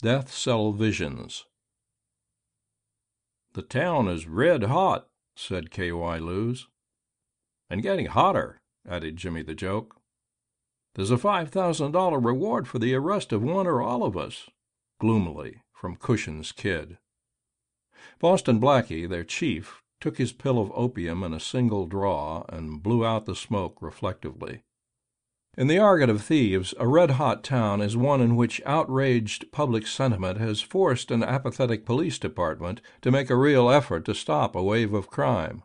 Death Cell Visions. "The town is red hot," said K.Y. Lewes. "And getting hotter," added Jimmy the Joke. "There's a $5,000 reward for the arrest of one or all of us," gloomily, from Cushion's Kid. Boston Blackie, their chief, took his pill of opium in a single draw and blew out the smoke reflectively. In the argot of thieves, a red-hot town is one in which outraged public sentiment has forced an apathetic police department to make a real effort to stop a wave of crime.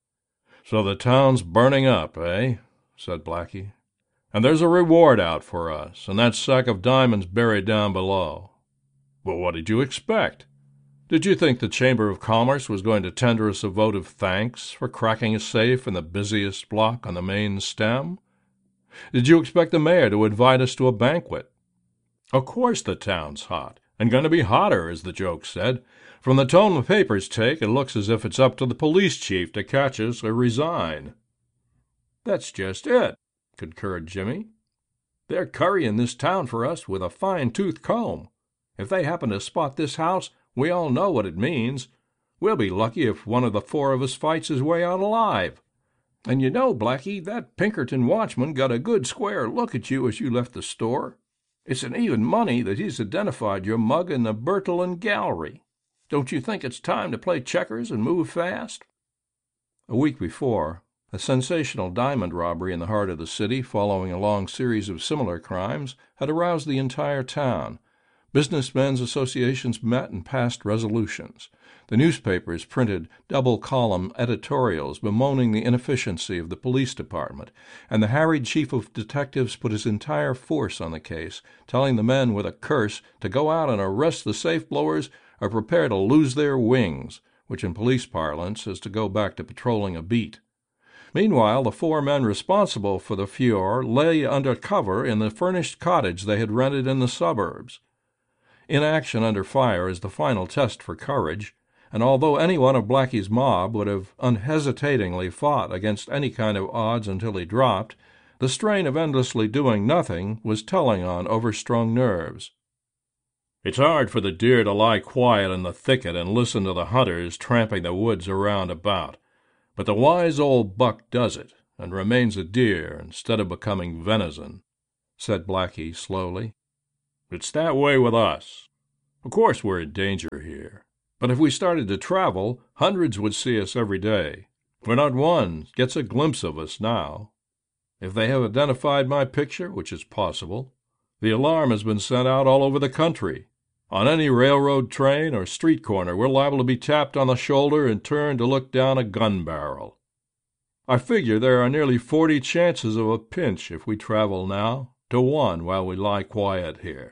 "So the town's burning up, eh?" said Blackie. "And there's a reward out for us, and that sack of diamonds buried down below. Well, what did you expect? Did you think the Chamber of Commerce was going to tender us a vote of thanks for cracking a safe in the busiest block on the main stem? Did you expect the mayor to invite us to a banquet? Of course the town's hot, and going to be hotter, as the Joke said. From the tone the papers take, it looks as if it's up to the police chief to catch us or resign." "That's just it," concurred Jimmy. "They're currying this town for us with a fine-tooth comb. If they happen to spot this house, we all know what it means. We'll be lucky if one of the four of us fights his way out alive. And you know, Blackie, that Pinkerton watchman got a good square look at you as you left the store. It's an even money that he's identified your mug in the Bertillon gallery. Don't you think it's time to play checkers and move fast?" A week before, a sensational diamond robbery in the heart of the city, following a long series of similar crimes, had aroused the entire town. Businessmen's associations met and passed resolutions. The newspapers printed double-column editorials bemoaning the inefficiency of the police department, and the harried chief of detectives put his entire force on the case, telling the men with a curse to go out and arrest the safe-blowers or prepare to lose their wings, which in police parlance is to go back to patrolling a beat. Meanwhile, the four men responsible for the furor lay under cover in the furnished cottage they had rented in the suburbs. Inaction under fire is the final test for courage, and although any one of Blackie's mob would have unhesitatingly fought against any kind of odds until he dropped, the strain of endlessly doing nothing was telling on overstrung nerves. "It's hard for the deer to lie quiet in the thicket and listen to the hunters tramping the woods around about, but the wise old buck does it and remains a deer instead of becoming venison," said Blackie slowly. "It's that way with us. Of course we're in danger here, but if we started to travel, hundreds would see us every day, for not one gets a glimpse of us now. If they have identified my picture, which is possible, the alarm has been sent out all over the country. On any railroad train or street corner, we're liable to be tapped on the shoulder and turned to look down a gun barrel. I figure there are nearly 40 chances of a pinch if we travel now, to 1 while we lie quiet here."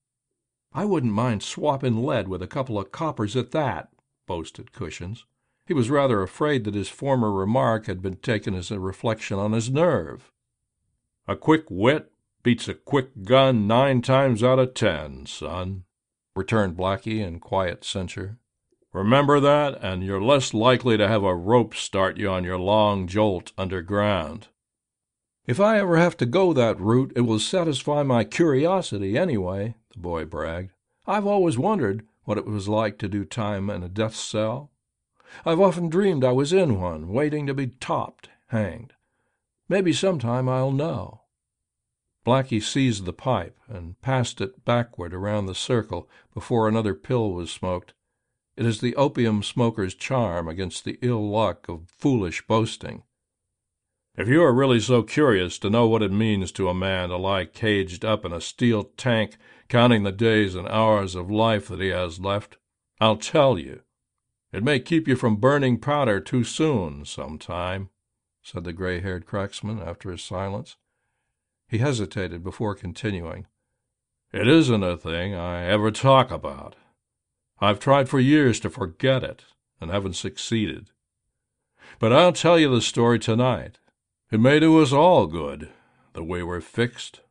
"I wouldn't mind swapping lead with a couple of coppers at that," boasted Cushions. He was rather afraid that his former remark had been taken as a reflection on his nerve. "A quick wit beats a quick gun 9 times out of 10, son," returned Blackie in quiet censure. "Remember that, and you're less likely to have a rope start you on your long jolt underground." "If I ever have to go that route, it will satisfy my curiosity anyway," the boy bragged. "I've always wondered what it was like to do time in a death cell. I've often dreamed I was in one, waiting to be topped, hanged. Maybe sometime I'll know." Blackie seized the pipe and passed it backward around the circle before another pill was smoked. It is the opium smoker's charm against the ill luck of foolish boasting. "If you are really so curious to know what it means to a man to lie caged up in a steel tank, counting the days and hours of life that he has left, I'll tell you. It may keep you from burning powder too soon sometime," said the gray-haired cracksman after a silence. He hesitated before continuing. "It isn't a thing I ever talk about. I've tried for years to forget it, and haven't succeeded. But I'll tell you the story tonight. It may do us all good, the way we're fixed.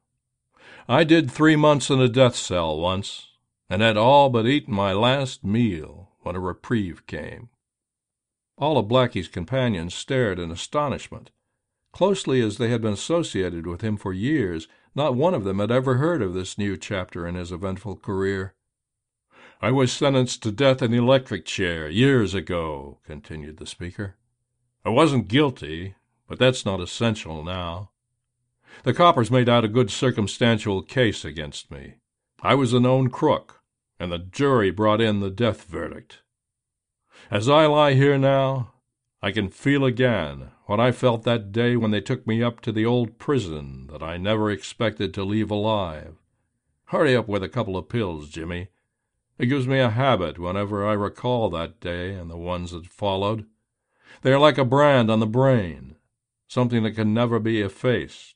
I did 3 months in a death cell once, and had all but eaten my last meal when a reprieve came." All of Blackie's companions stared in astonishment. Closely as they had been associated with him for years, not one of them had ever heard of this new chapter in his eventful career. "I was sentenced to death in the electric chair years ago," continued the speaker. "I wasn't guilty, but that's not essential now. The coppers made out a good circumstantial case against me. I was a known crook, and the jury brought in the death verdict. As I lie here now, I can feel again what I felt that day when they took me up to the old prison that I never expected to leave alive. Hurry up with a couple of pills, Jimmy. It gives me a habit whenever I recall that day and the ones that followed. They are like a brand on the brain, something that can never be effaced.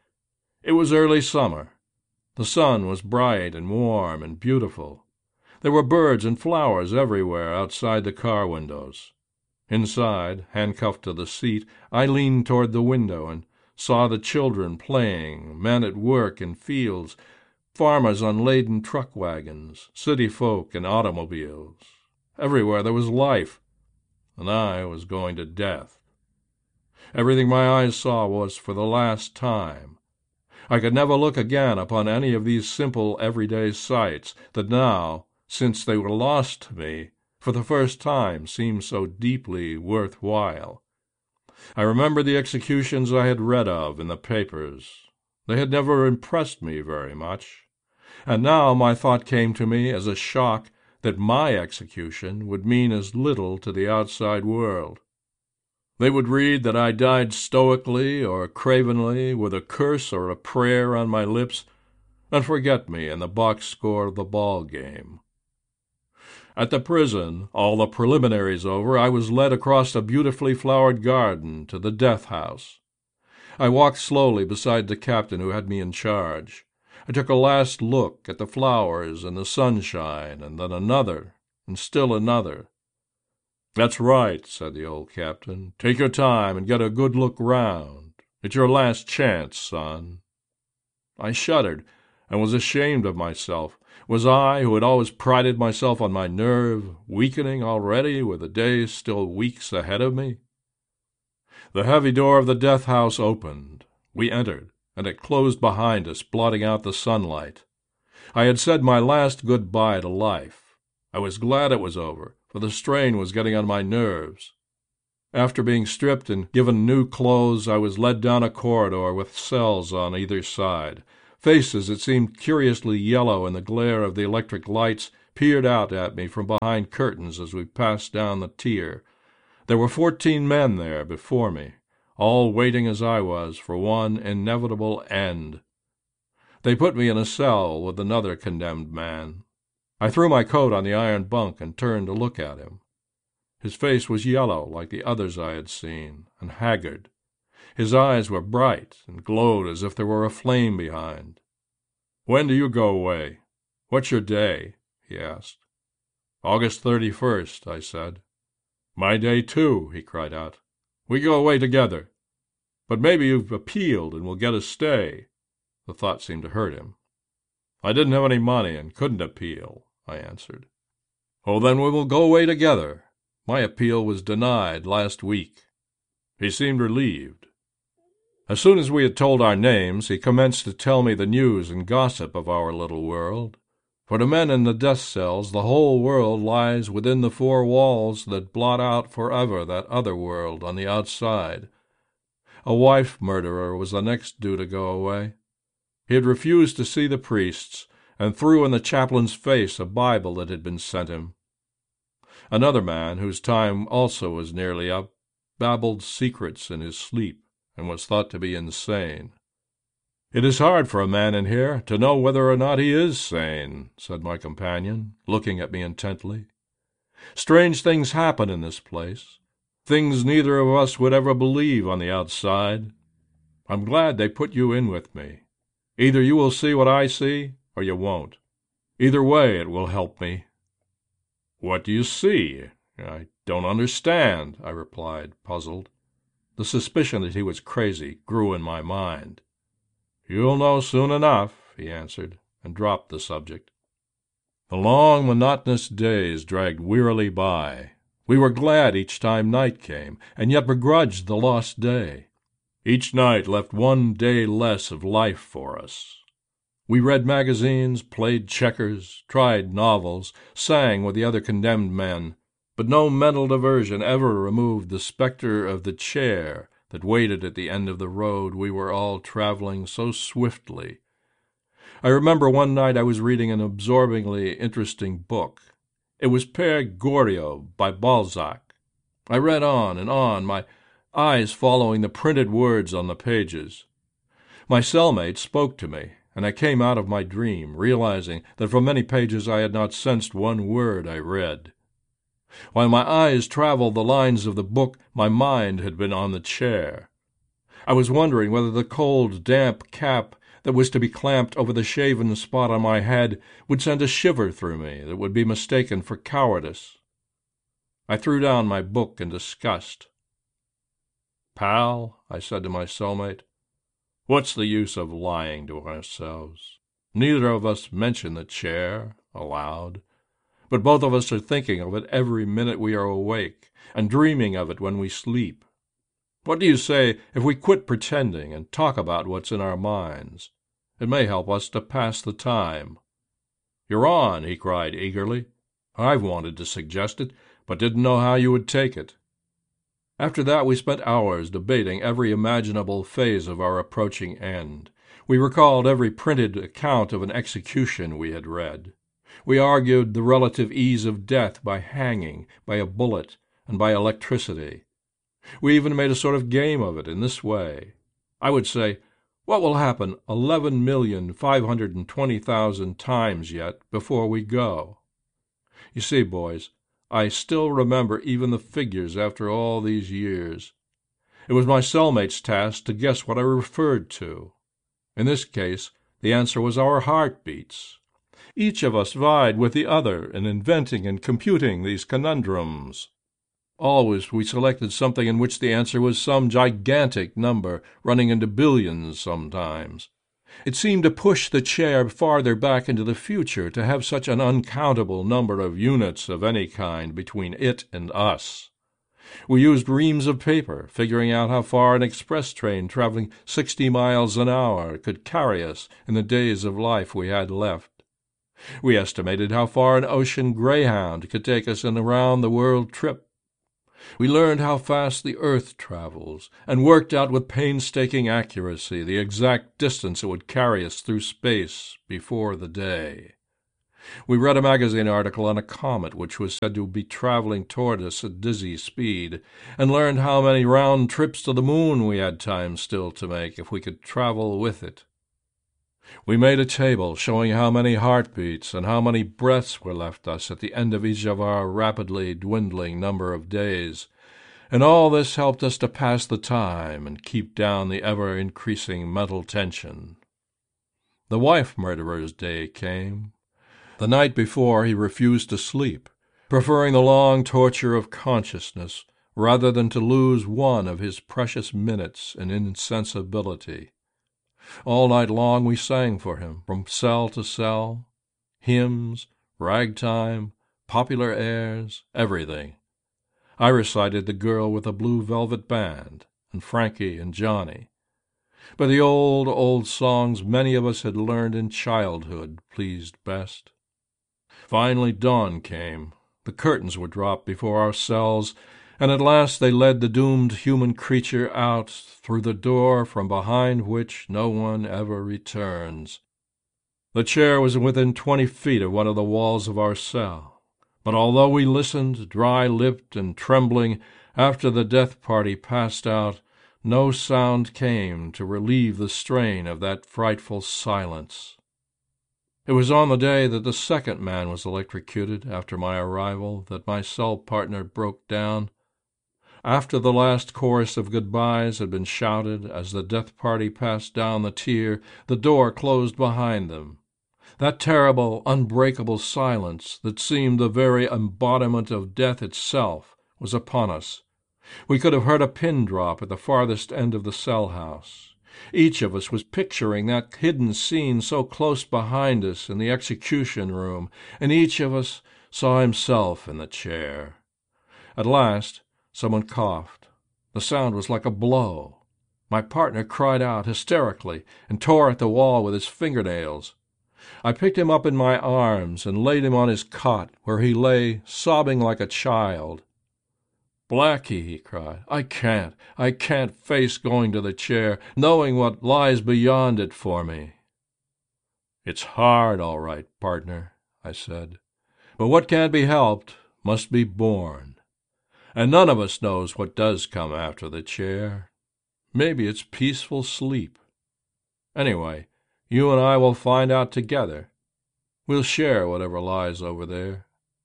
It was early summer. The sun was bright and warm and beautiful. There were birds and flowers everywhere outside the car windows. Inside, handcuffed to the seat, I leaned toward the window and saw the children playing, men at work in fields, farmers on laden truck wagons, city folk in automobiles. Everywhere there was life, and I was going to death. Everything my eyes saw was for the last time. I could never look again upon any of these simple everyday sights that now, since they were lost to me, for the first time seemed so deeply worth while. I remembered the executions I had read of in the papers. They had never impressed me very much, and now my thought came to me as a shock that my execution would mean as little to the outside world. They would read that I died stoically or cravenly, with a curse or a prayer on my lips, and forget me in the box score of the ball game. At the prison, all the preliminaries over, I was led across a beautifully flowered garden to the death house. I walked slowly beside the captain who had me in charge. I took a last look at the flowers and the sunshine, and then another, and still another. "That's right," said the old captain. "Take your time and get a good look round. It's your last chance, son." I shuddered and was ashamed of myself. Was I, who had always prided myself on my nerve, weakening already with the day still weeks ahead of me? The heavy door of the death house opened. We entered, and it closed behind us, blotting out the sunlight. I had said my last good-bye to life. I was glad it was over, for the strain was getting on my nerves. After being stripped and given new clothes, I was led down a corridor with cells on either side. Faces that seemed curiously yellow in the glare of the electric lights peered out at me from behind curtains as we passed down the tier. There were 14 men there before me, all waiting as I was for one inevitable end. They put me in a cell with another condemned man. I threw my coat on the iron bunk and turned to look at him. His face was yellow like the others I had seen, and haggard. His eyes were bright and glowed as if there were a flame behind. "When do you go away? What's your day?" he asked. "August 31st, I said. "My day, too," he cried out. "We go away together. But maybe you've appealed and will get a stay." The thought seemed to hurt him. "I didn't have any money and couldn't appeal," I answered. "Oh, then we will go away together. My appeal was denied last week." He seemed relieved. As soon as we had told our names, he commenced to tell me the news and gossip of our little world. For to men in the death cells, the whole world lies within the 4 walls that blot out forever that other world on the outside. A wife murderer was the next due to go away. He had refused to see the priests, and threw in the chaplain's face a Bible that had been sent him. Another man, whose time also was nearly up, babbled secrets in his sleep, and was thought to be insane. "It is hard for a man in here to know whether or not he is sane," said my companion, looking at me intently. "Strange things happen in this place, things neither of us would ever believe on the outside. I'm glad they put you in with me. Either you will see what I see, or you won't. Either way it will help me." "What do you see? I don't understand," I replied, puzzled. The suspicion that he was crazy grew in my mind. "You'll know soon enough," he answered, and dropped the subject. The long, monotonous days dragged wearily by. We were glad each time night came, and yet begrudged the lost day. Each night left one day less of life for us. We read magazines, played checkers, tried novels, sang with the other condemned men, but no mental diversion ever removed the specter of the chair that waited at the end of the road we were all traveling so swiftly. I remember one night I was reading an absorbingly interesting book. It was Père Goriot by Balzac. I read on, my eyes following the printed words on the pages. My cellmate spoke to me, and I came out of my dream, realizing that from many pages I had not sensed one word I read. While my eyes traveled the lines of the book, my mind had been on the chair. I was wondering whether the cold, damp cap that was to be clamped over the shaven spot on my head would send a shiver through me that would be mistaken for cowardice. I threw down my book in disgust. "Pal," I said to my cellmate, "what's the use of lying to ourselves? Neither of us mention the chair aloud, but both of us are thinking of it every minute we are awake, and dreaming of it when we sleep. What do you say if we quit pretending and talk about what's in our minds? It may help us to pass the time." "You're on," he cried eagerly. "I've wanted to suggest it, but didn't know how you would take it." After that we spent hours debating every imaginable phase of our approaching end. We recalled every printed account of an execution we had read. We argued the relative ease of death by hanging, by a bullet, and by electricity. We even made a sort of game of it in this way. I would say, "What will happen 11,520,000 times yet before we go?" You see, boys, I still remember even the figures after all these years. It was my cellmate's task to guess what I referred to. In this case, the answer was our heartbeats. Each of us vied with the other in inventing and computing these conundrums. Always we selected something in which the answer was some gigantic number, running into billions sometimes. It seemed to push the chair farther back into the future to have such an uncountable number of units of any kind between it and us. We used reams of paper, figuring out how far an express train traveling 60 miles an hour could carry us in the days of life we had left. We estimated how far an ocean greyhound could take us in a round-the-world trip. We learned how fast the earth travels, and worked out with painstaking accuracy the exact distance it would carry us through space before the day. We read a magazine article on a comet which was said to be traveling toward us at dizzy speed, and learned how many round trips to the moon we had time still to make if we could travel with it. We made a table showing how many heartbeats and how many breaths were left us at the end of each of our rapidly dwindling number of days, and all this helped us to pass the time and keep down the ever-increasing mental tension. The wife-murderer's day came. The night before he refused to sleep, preferring the long torture of consciousness rather than to lose one of his precious minutes in insensibility. All night long we sang for him, from cell to cell, hymns, ragtime, popular airs, everything. I recited The Girl with a Blue Velvet Band, and Frankie and Johnny. But the old songs many of us had learned in childhood pleased best. Finally dawn came. The curtains were dropped before our cells, and at last they led the doomed human creature out through the door from behind which no one ever returns. The chair was within 20 feet of one of the walls of our cell, but although we listened, dry-lipped and trembling, after the death party passed out, no sound came to relieve the strain of that frightful silence. It was on the day that the second man was electrocuted after my arrival that my cell partner broke down. After the last chorus of goodbyes had been shouted as the death party passed down the tier, the door closed behind them. That terrible, unbreakable silence that seemed the very embodiment of death itself was upon us. We could have heard a pin drop at the farthest end of the cell-house. Each of us was picturing that hidden scene so close behind us in the execution room, and each of us saw himself in the chair. At last, someone coughed. The sound was like a blow. My partner cried out hysterically and tore at the wall with his fingernails. I picked him up in my arms and laid him on his cot, where he lay sobbing like a child. "Blackie," he cried, I can't face going to the chair, knowing what lies beyond it for me." "It's hard, all right, partner," I said, "but what can't be helped must be borne. And none of us knows what does come after the chair. Maybe it's peaceful sleep. Anyway, you and I will find out together. We'll share whatever lies over there."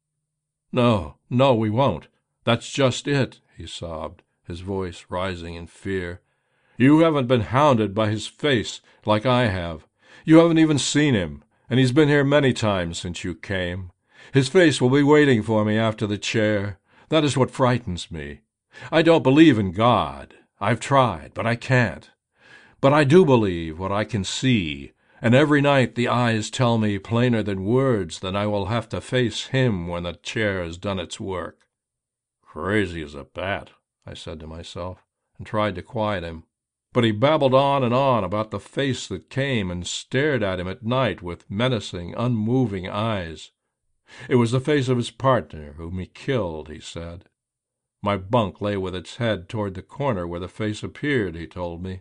No, we won't. That's just it," he sobbed, his voice rising in fear. "You haven't been hounded by his face like I have. You haven't even seen him, and he's been here many times since you came. His face will be waiting for me after the chair. That is what frightens me. I don't believe in God. I've tried, but I can't. But I do believe what I can see, and every night the eyes tell me plainer than words that I will have to face him when the chair has done its work." "Crazy as a bat," I said to myself, and tried to quiet him. But he babbled on and on about the face that came and stared at him at night with menacing, unmoving eyes. It was the face of his partner, whom he killed, he said. My bunk lay with its head toward the corner where the face appeared, he told me.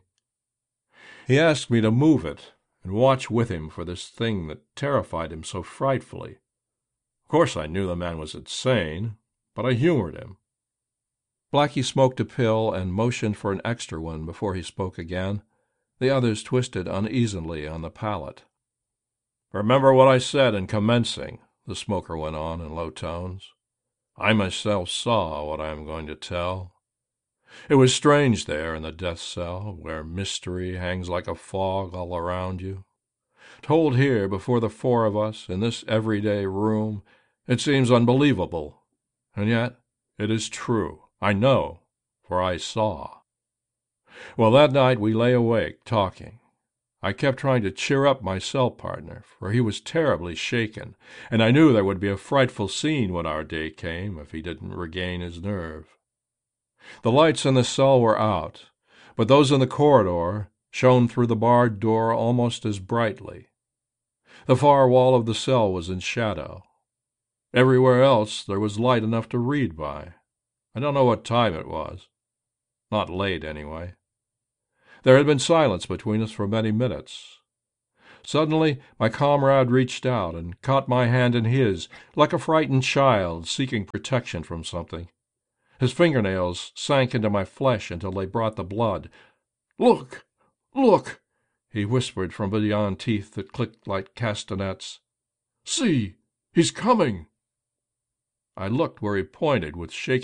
He asked me to move it and watch with him for this thing that terrified him so frightfully. Of course I knew the man was insane, but I humored him. Blackie smoked a pill and motioned for an extra one before he spoke again. The others twisted uneasily on the pallet. "Remember what I said in commencing," the smoker went on in low tones. "I myself saw what I am going to tell. It was strange there in the death cell, where mystery hangs like a fog all around you. Told here before the four of us in this everyday room, it seems unbelievable, and yet it is true. I know, for I saw. Well, that night we lay awake, talking. I kept trying to cheer up my cell partner, for he was terribly shaken, and I knew there would be a frightful scene when our day came if he didn't regain his nerve. The lights in the cell were out, but those in the corridor shone through the barred door almost as brightly. The far wall of the cell was in shadow. Everywhere else there was light enough to read by. I don't know what time it was. Not late, anyway. There had been silence between us for many minutes. Suddenly my comrade reached out and caught my hand in his, like a frightened child seeking protection from something. His fingernails sank into my flesh until they brought the blood. "Look! Look!" he whispered from beyond teeth that clicked like castanets. "See! He's coming!" I looked where he pointed with shaking